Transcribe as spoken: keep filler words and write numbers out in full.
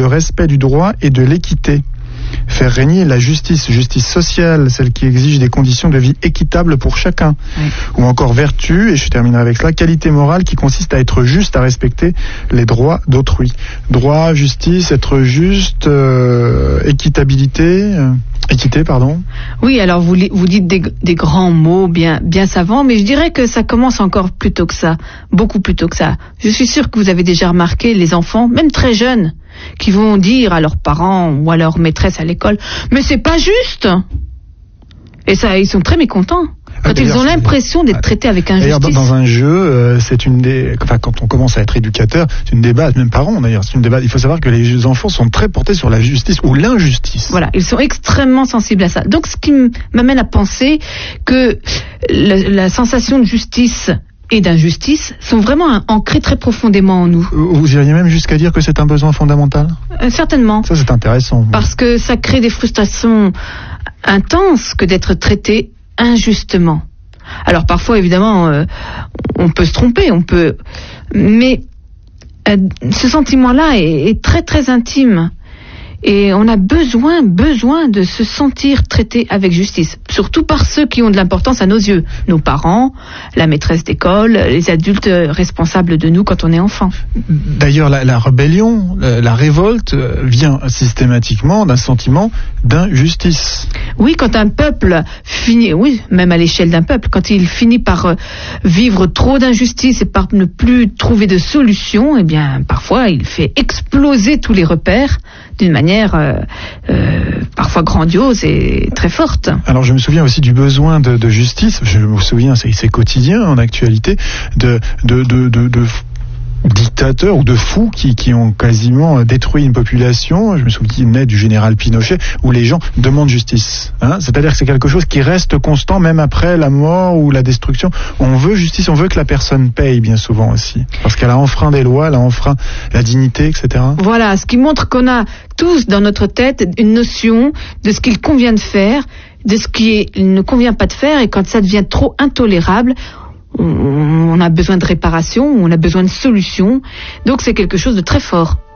le respect du droit et de l'équité. Faire régner la justice, justice sociale, celle qui exige des conditions de vie équitables pour chacun. Oui. Ou encore vertu, et je terminerai avec cela, qualité morale qui consiste à être juste, à respecter les droits d'autrui. Droit, justice, être juste, euh, équitabilité, euh, équité, pardon. Oui, alors vous, vous dites des, des grands mots bien, bien savants, mais je dirais que ça commence encore plus tôt que ça, beaucoup plus tôt que ça. Je suis sûre que vous avez déjà remarqué les enfants, même très jeunes, qui vont dire à leurs parents ou à leur maîtresse à l'école « Mais c'est pas juste !» Et ça, ils sont très mécontents. Quand ah, ils ont l'impression d'être traités avec injustice. D'ailleurs, dans un jeu, euh, c'est une des, enfin, quand on commence à être éducateur, c'est une des bases, même parents d'ailleurs, c'est une des bases. Il faut savoir que les enfants sont très portés sur la justice ou l'injustice. Voilà, ils sont extrêmement sensibles à ça. Donc, ce qui m'amène à penser que la, la sensation de justice et d'injustice sont vraiment ancrés très profondément en nous. Vous iriez même jusqu'à dire que c'est un besoin fondamental ? euh, Certainement. Ça, c'est intéressant. Parce que ça crée des frustrations intenses que d'être traité injustement. Alors parfois, évidemment, euh, on peut se tromper, on peut... Mais euh, ce sentiment-là est, est très très intime. Et on a besoin, besoin de se sentir traité avec justice. Surtout par ceux qui ont de l'importance à nos yeux. Nos parents, la maîtresse d'école, les adultes responsables de nous quand on est enfant. D'ailleurs, la, la rébellion, la, la révolte vient systématiquement d'un sentiment d'injustice. Oui, quand un peuple finit, oui, même à l'échelle d'un peuple, quand il finit par vivre trop d'injustice et par ne plus trouver de solution, eh bien, parfois, il fait exploser tous les repères d'une manière euh, euh, parfois grandiose et très forte. Alors je me souviens aussi du besoin de, de justice, je me souviens, c'est, c'est quotidien en actualité, de, de, de, de, de dictateurs ou de fous qui, qui ont quasiment détruit une population. Je me souviens du général Pinochet, où les gens demandent justice. Hein, c'est-à-dire que c'est quelque chose qui reste constant même après la mort ou la destruction. On veut justice, on veut que la personne paye bien souvent aussi, parce qu'elle a enfreint des lois, elle a enfreint la dignité, et cetera. Voilà, ce qui montre qu'on a tous dans notre tête une notion de ce qu'il convient de faire, de ce qui ne convient pas de faire, et quand ça devient trop intolérable, on a besoin de réparation, on a besoin de solutions. Donc c'est quelque chose de très fort.